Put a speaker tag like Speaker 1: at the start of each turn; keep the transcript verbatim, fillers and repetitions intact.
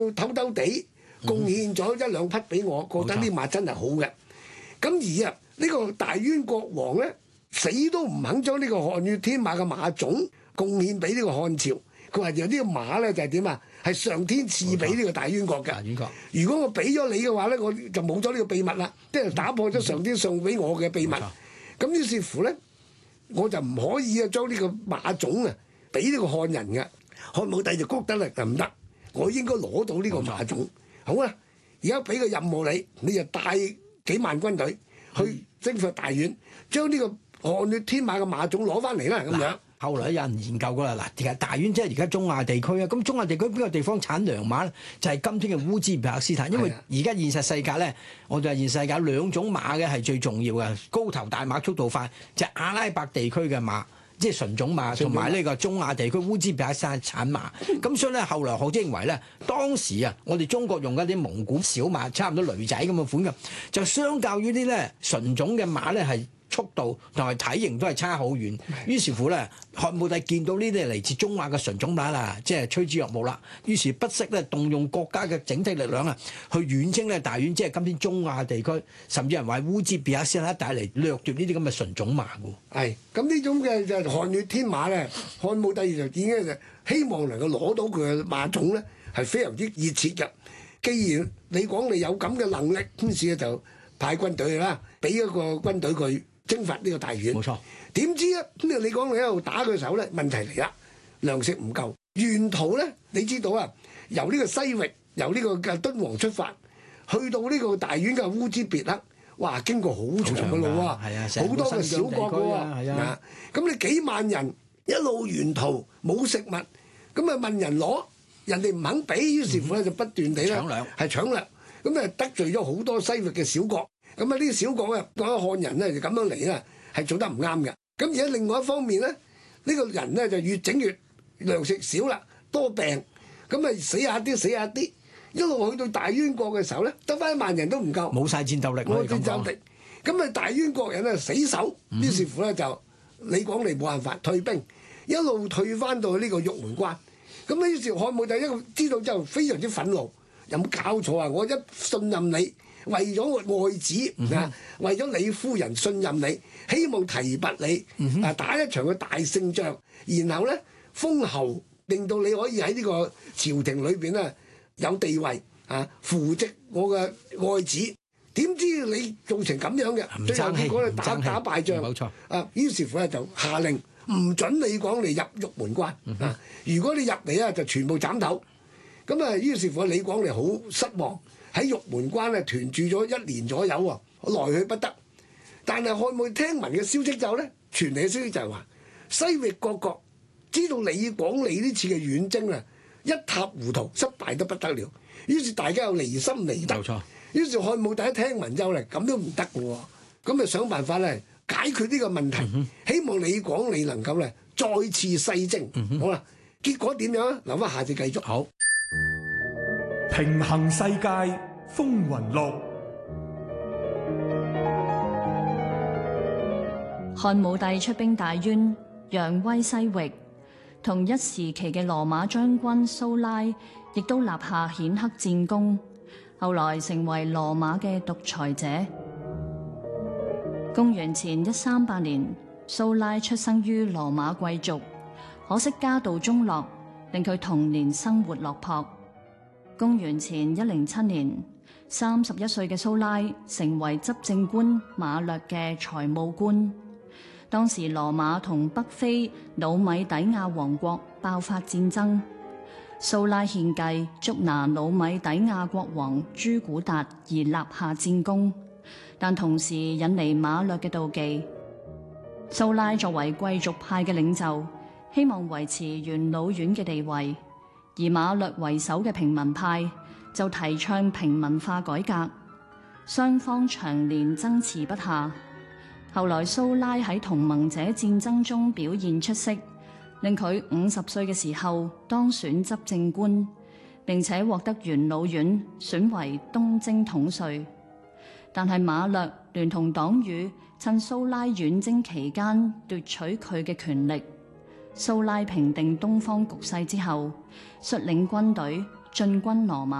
Speaker 1: 偷偷地貢獻咗一兩匹俾我，覺得呢馬真係好嘅。咁而啊，呢個大燕國王咧，死都唔肯將呢個漢血天馬嘅馬種貢獻俾呢個漢朝。佢話有呢個馬咧就係點啊？係上天賜俾呢個大燕國嘅。大燕國，如果我俾咗你嘅話咧，我就冇咗呢個秘密啦，即係打破咗上天送俾我嘅秘密。咁於是乎咧，我就唔可以啊將呢個馬種啊俾呢個漢人嘅。漢武帝就覺得咧就唔得，我應該攞到呢個馬種。好啦，而家俾個任務你，你就帶幾萬軍隊去征服大燕，將呢個漢血天馬嘅馬種攞翻嚟啦，咁樣。
Speaker 2: 後來有人研究過啦，嗱，其實大燕即係而家中亞地區啊，咁中亞地區邊個地方產良馬咧？就係、是、今天嘅烏茲別克斯坦，因為而家現實世界咧，我哋話現實世界兩種馬嘅係最重要嘅，高頭大馬速度快，就係、阿拉伯地區嘅馬。即係純種馬，同埋呢個中亞地區烏茲別克斯坦產馬。咁所以咧，後來學者認為咧，當時啊，我哋中國用嗰啲蒙古小馬，差唔多驢仔咁嘅款嘅，就相較於啲咧純種嘅馬咧，係速度同埋體型都係差好遠。於是乎咧，漢武帝見到呢啲嚟自中亞嘅純種馬啦，即係趨之若鶩啦。於是不惜咧動用國家嘅整體力量啊，去遠征咧大燕，即係今天中亞地區，甚至人話烏茲別克斯坦一帶嚟掠奪呢啲咁嘅純種馬喎。
Speaker 1: 係咁呢種嘅就漢血天馬咧，漢武帝就已經就希望能夠攞到佢嘅馬種咧，係非常之熱切嘅。既然你講你有咁嘅能力，於是就派軍隊啦，俾一個軍隊佢征伐呢個大燕。冇錯。點知啊？咁你講你喺度打佢手咧，問題嚟啦，糧食唔夠。沿途咧，你知道啊，由呢個西域，由呢個嘅敦煌出發，去到呢個大燕嘅烏茲別克，哇！經過好長嘅路啊，好多嘅小國嘅喎。啊，咁你幾萬人一路沿途冇食物，咁啊問人攞，人哋唔肯俾，於是乎咧就不斷地咧係搶掠，咁啊得罪咗好多西域嘅小國。咁啊呢啲小國啊，嗰啲漢人咧就咁樣嚟啦，係做得唔啱嘅。咁而家另外一方面咧，呢、呢個人咧就越整越糧食少啦，多病，咁啊死下啲死下啲，一路去到大燕國嘅時候咧，得翻一萬人都唔夠，
Speaker 2: 冇晒戰鬥力，
Speaker 1: 冇戰鬥力。咁啊大燕國人啊死守，於、嗯、是乎咧就你講你冇辦法退兵，一路退翻到呢個玉門關。咁啊於是漢武帝一個知道之後非常之憤怒，有冇搞錯啊？我一信任你。為咗外子、嗯、啊，為咗你夫人信任你，希望提拔你、嗯、啊，打一場嘅大勝仗，然後咧封侯，令到你可以喺呢個朝廷裏邊咧有地位啊，扶植我嘅愛子。點知你做成咁樣嘅，最後結果咧打打敗仗，冇錯啊。於是乎咧就下令唔准你講嚟入玉門關、嗯、啊！如果你入嚟啊，就全部斬頭。咁啊，於是乎李廣嚟好失望。喺玉門關咧屯駐咗一年左右喎，來去不得。但係漢武聽聞嘅消息之後咧，傳嚟嘅消息就係話，西域各國知道李廣利呢次嘅遠征啊，一塌糊塗，失敗得不得了。於是大家又離心離德。冇錯。於是漢武帝一聽聞之後咧，咁都唔得嘅喎，咁啊想辦法咧解決呢個問題，嗯、希望李廣利能夠咧再次西征。嗯、好啦，結果點樣啊？留翻下次繼續。好。
Speaker 3: 平衡世界風雲錄。
Speaker 4: 漢武帝出兵大燕，揚威西域。同一時期嘅羅馬將軍蘇拉，亦都立下顯赫戰功，後來成為羅馬嘅獨裁者。公元前一三八年，蘇拉出生於羅馬貴族，可惜家道中落，令佢童年生活落魄。公元前一零七年，三十一歲嘅蘇拉成為執政官馬略嘅財務官。當時羅馬同北非努米底亞王國爆發戰爭，蘇拉獻計捉拿努米底亞國王朱古達而立下戰功，但同時引嚟馬略嘅妒忌。蘇拉作為貴族派嘅領袖，希望維持元老院嘅地位。而馬略為首嘅平民派就提倡平民化改革，雙方長年爭持不下。後來蘇拉喺同盟者戰爭中表現出色，令佢五十歲嘅時候當選執政官，並且獲得元老院選為東征統帥。但係馬略聯同黨羽趁蘇拉遠征期間奪取佢嘅權力。蘇拉平定東方局勢之後，率領軍隊進軍羅馬。